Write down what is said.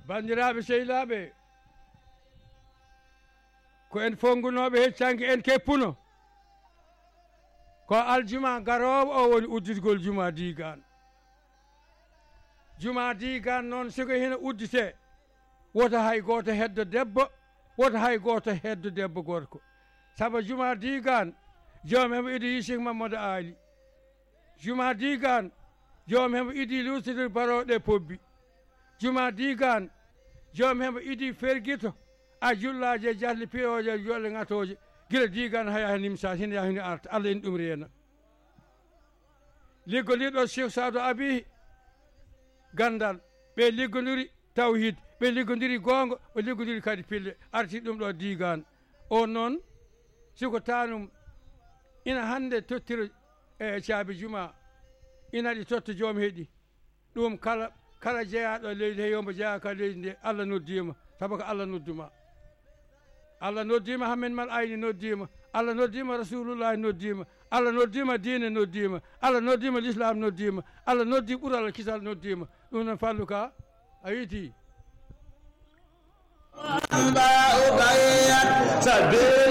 bandiraɓe sehilaɓe ko en fongunoɓe heccangue en keppuno ko aljuma garowo o woni udditgol juma digan juma digan noon siko hina uddite woto hay goto heddo debbo woto hay goto heddo debbo gorko saabu juma digan joom hemo idi yisik Mamadou Ali juma digan joom hemo idi lusidir baroɗe pobbi juma digan joom hemo idi ferguito a jullaje jalli piyoje jolle ngatoje gila digan haya nimsa hina yahini arta Allah en ɗum reena liggoliɗo Cheikh Sadou Abi gandal ɓe liggodiri tawhid ɓe liggodiri gonga ɓe liggodiri kadi pille arti ɗum ɗo digan on noon siko tanum ina hande tottira e caabi juma ina ɗi totta joom heeɗi ɗum kala jeeyaɗo leydi he yombo jeeya ka leydi nde Allah noddima saabu ko Allah nodduma Allah noddima hammen mal ayni noddima Allah noddima rasulullahi noddima Allah noddima diine noddima Allah noddima l'islam noddima Allah noddi ɓural kisal noddima ɗum noon fallu ka a yiti